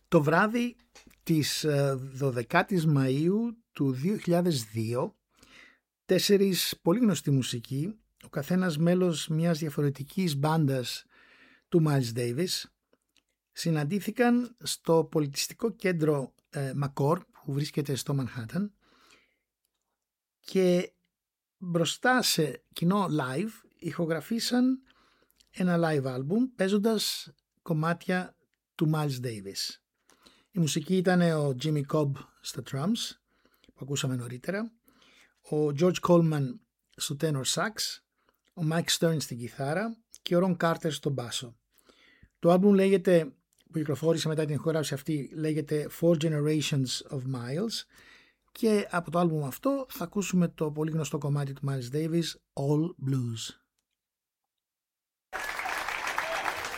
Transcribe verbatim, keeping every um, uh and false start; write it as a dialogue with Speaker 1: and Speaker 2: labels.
Speaker 1: Το βράδυ της δωδεκάτης Μαΐου του δύο χιλιάδες δύο, τέσσερις πολύ γνωστοί μουσικοί, ο καθένας μέλος μιας διαφορετικής μπάντας του Miles Davis, συναντήθηκαν στο πολιτιστικό κέντρο ε, Μακόρ που βρίσκεται στο Μανχάταν και μπροστά σε κοινό live ηχογραφήσαν ένα live album παίζοντας κομμάτια του Miles Davis. Η μουσική ήταν ο Jimmy Cobb στα drums που ακούσαμε νωρίτερα, ο George Coleman στο tenor sax, ο Mike Stern στην κιθάρα και ο Ron Carter στο μπάσο. Το άλμπουμ λέγεται, που κυκλοφόρησε μετά την ηχογράφηση αυτή, λέγεται Four Generations of Miles και από το άλμπουμ αυτό θα ακούσουμε το πολύ γνωστό κομμάτι του Miles Davis, All Blues.